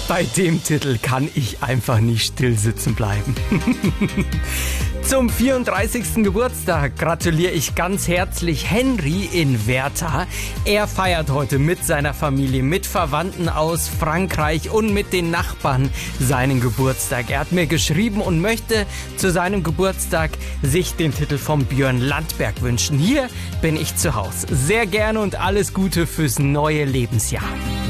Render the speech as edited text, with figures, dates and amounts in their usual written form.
Bei dem Titel kann ich einfach nicht still sitzen bleiben. Zum 34. Geburtstag gratuliere ich ganz herzlich Henry in Werther. Er feiert heute mit seiner Familie, mit Verwandten aus Frankreich und mit den Nachbarn seinen Geburtstag. Er hat mir geschrieben und möchte zu seinem Geburtstag sich den Titel von Björn Landberg wünschen. Hier bin ich zu Hause. Sehr gerne und alles Gute fürs neue Lebensjahr.